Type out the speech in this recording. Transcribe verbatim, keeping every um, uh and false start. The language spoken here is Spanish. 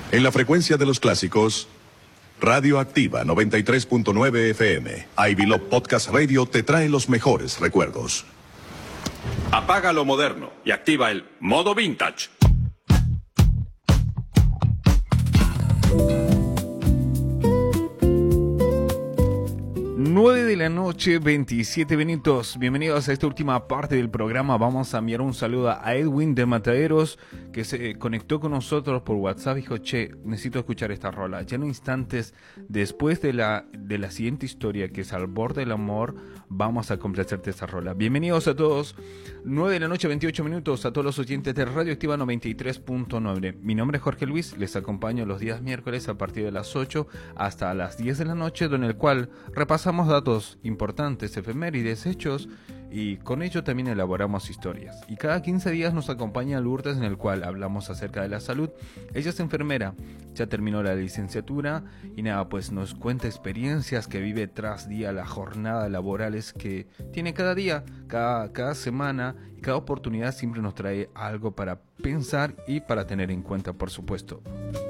En la frecuencia de los clásicos, Radio Activa noventa y tres punto nueve F M, Ivy Love Podcast Radio te trae los mejores recuerdos. Apaga lo moderno y activa el modo vintage. nueve de la noche, veintisiete minutos. Bienvenidos a esta última parte del programa. Vamos a enviar un saludo a Edwin de Mataderos, que se conectó con nosotros por WhatsApp y dijo: che, necesito escuchar esta rola. Ya en instantes, después de la, de la siguiente historia, que es Al Borde del Amor, vamos a complacerte esta rola. Bienvenidos a todos. nueve de la noche, veintiocho minutos, a todos los oyentes de Radio Activa noventa y tres punto nueve. Mi nombre es Jorge Luis, les acompaño los días miércoles a partir de las ocho hasta las diez de la noche, en el cual repasamos datos importantes, efemérides, hechos, y con ello también elaboramos historias. Y cada quince días nos acompaña Lourdes, en el cual hablamos acerca de la salud. Ella es enfermera, ya terminó la licenciatura y nada, pues nos cuenta experiencias que vive tras día, la jornada laborales que tiene cada día, cada, cada semana, y cada oportunidad siempre nos trae algo para pensar y para tener en cuenta, por supuesto.